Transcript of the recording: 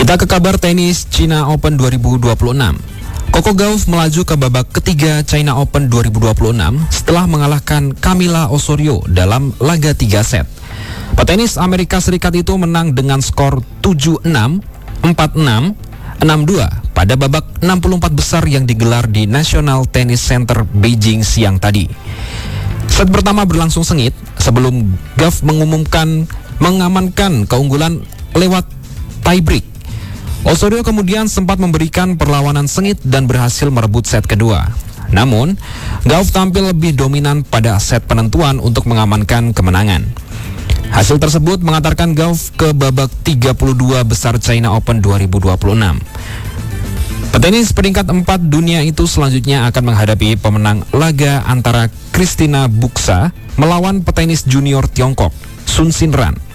Kita ke kabar tenis China Open 2026. Coco Gauff melaju ke babak ketiga China Open 2026 setelah mengalahkan Camila Osorio dalam laga 3 set. Petenis Amerika Serikat itu menang dengan skor 7-6, 4-6, 6-2 pada babak 64 besar yang digelar di National Tennis Center Beijing siang tadi. Set pertama berlangsung sengit sebelum Gauff mengamankan keunggulan lewat tiebreak. Osorio kemudian sempat memberikan perlawanan sengit dan berhasil merebut set kedua. Namun, Gauff tampil lebih dominan pada set penentuan untuk mengamankan kemenangan. Hasil tersebut mengantarkan Gauff ke babak 32 besar China Open 2026. Petenis peringkat 4 dunia itu selanjutnya akan menghadapi pemenang laga antara Christina Buxa melawan petenis junior Tiongkok, Sun Xinran.